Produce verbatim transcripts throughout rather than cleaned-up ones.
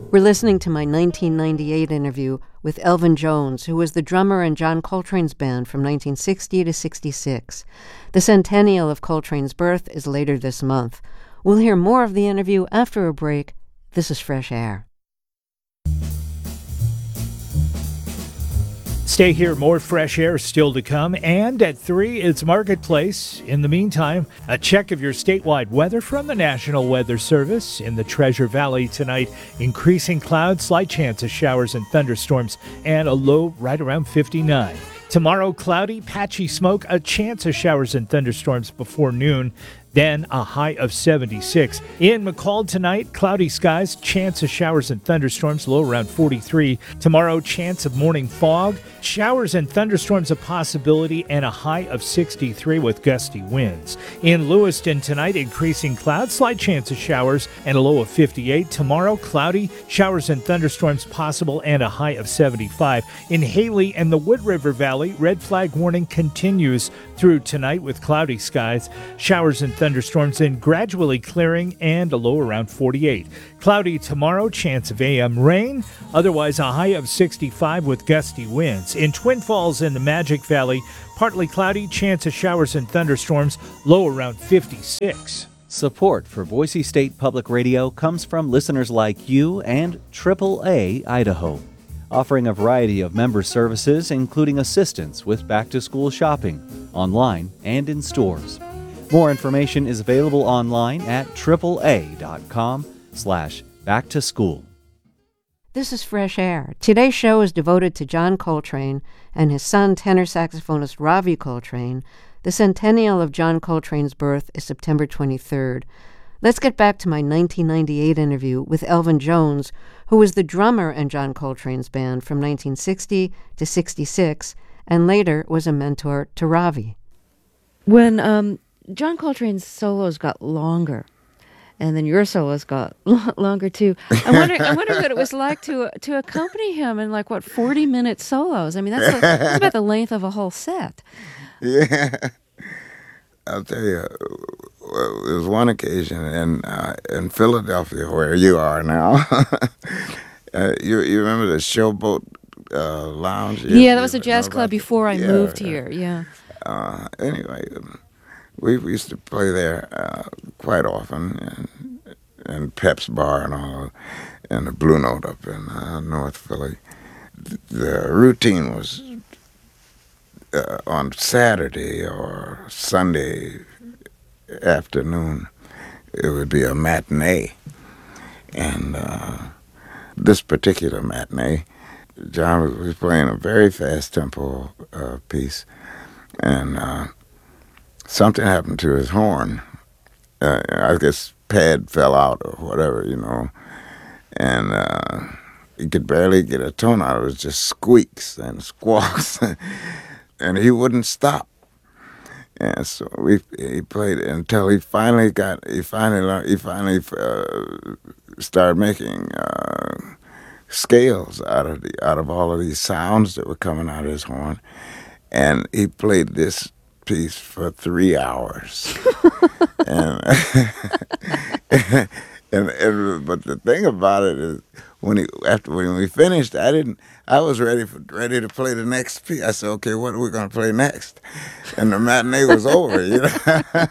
We're listening to my nineteen ninety-eight interview with Elvin Jones, who was the drummer in John Coltrane's band from nineteen sixty to sixty-six. The centennial of Coltrane's birth is later this month. We'll hear more of the interview after a break. This is Fresh Air. Stay here, more Fresh Air still to come, and at three, it's Marketplace. In the meantime, a check of your statewide weather from the National Weather Service. In the Treasure Valley tonight, increasing clouds, slight chance of showers and thunderstorms, and a low right around fifty-nine. Tomorrow, cloudy, patchy smoke, a chance of showers and thunderstorms before noon. Then a high of seventy-six. In McCall tonight, cloudy skies, chance of showers and thunderstorms, low around forty-three. Tomorrow, chance of morning fog, showers and thunderstorms a possibility, and a high of sixty-three with gusty winds. In Lewiston tonight, increasing clouds, slight chance of showers, and a low of fifty-eight. Tomorrow, cloudy, showers and thunderstorms possible, and a high of seventy-five. In Haley and the Wood River Valley, red flag warning continues through tonight with cloudy skies, showers and thunderstorms, and gradually clearing, and a low around forty-eight. Cloudy tomorrow, chance of A M rain, otherwise a high of sixty-five with gusty winds. In Twin Falls and the Magic Valley, partly cloudy, chance of showers and thunderstorms, low around fifty-six. Support for Boise State Public Radio comes from listeners like you and triple A Idaho, offering a variety of member services, including assistance with back-to-school shopping, online and in stores. More information is available online at triple A dot com slash back to school. This is Fresh Air. Today's show is devoted to John Coltrane and his son, tenor saxophonist Ravi Coltrane. The centennial of John Coltrane's birth is September twenty-third. Let's get back to my nineteen ninety-eight interview with Elvin Jones, who was the drummer in John Coltrane's band from nineteen sixty to sixty-six, and later was a mentor to Ravi. When um, John Coltrane's solos got longer, and then your solos got longer too, I wonder, I wonder what it was like to to accompany him in like what forty minute solos. I mean, that's, like, that's about the length of a whole set. Yeah, I'll tell you. Well, there was one occasion in uh, in Philadelphia where you are now. uh, you you remember the Showboat uh, Lounge? Yeah, that was a jazz club before I yeah, moved here. Yeah. Uh, anyway, we used to play there uh, quite often, and, and Pep's Bar and all, and the Blue Note up in uh, North Philly. The routine was uh, on Saturday or Sunday afternoon, it would be a matinee. And uh, this particular matinee, John was playing a very fast tempo uh, piece, and uh, something happened to his horn. Uh, I guess pad fell out or whatever, you know, and uh, he could barely get a tone out. It was just squeaks and squawks, and he wouldn't stop. And so we he played until he finally got he finally learned, he finally uh, started making uh, scales out of the out of all of these sounds that were coming out of his horn, and he played this piece for three hours. and, and and but the thing about it is, when he after when we finished, I didn't. I was ready for ready to play the next piece. I said, "Okay, what are we going to play next?" And the matinee was over, you know.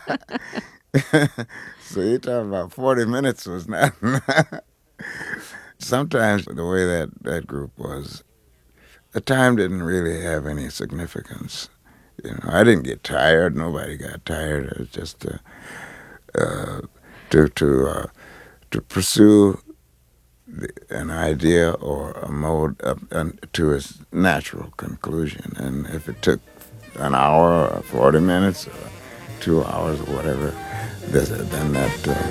So you're talking about forty minutes was not. Sometimes the way that that group was, the time didn't really have any significance. You know, I didn't get tired. Nobody got tired. It was just uh, uh, to to uh, to pursue an idea or a mode up, uh, to its natural conclusion. And if it took an hour or forty minutes or two hours or whatever, then that uh,